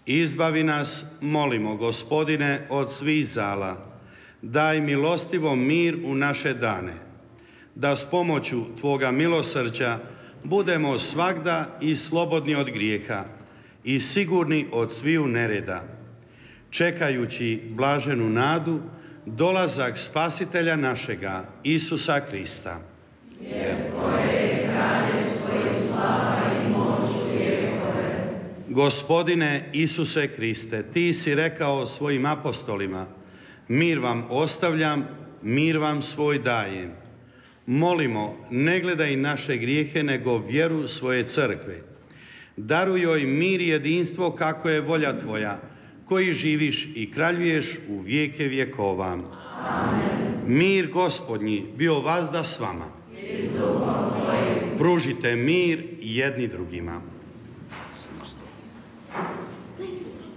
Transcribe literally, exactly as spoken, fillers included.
Izbavi nas, molimo, Gospodine, od svih zala. Daj milostivom mir u naše dane, da s pomoću Tvoga milosrđa budemo svagda i slobodni od grijeha i sigurni od sviju nereda, čekajući blaženu nadu, dolazak Spasitelja našega, Isusa Krista. Jer Tvoje je kraljevstvo i slava i moć vjekove. Gospodine Isuse Kriste, Ti si rekao svojim apostolima: mir vam ostavljam, mir vam svoj dajem. Molimo, ne gledaj naše grijehe, nego vjeru svoje crkve. Daruj joj mir i jedinstvo kako je volja Tvoja, koji živiš i kraljuješ u vijeke vjekova. Amen. Mir Gospodnji bio vazda s vama. I s duhom tvojim. Pružite mir jedni drugima.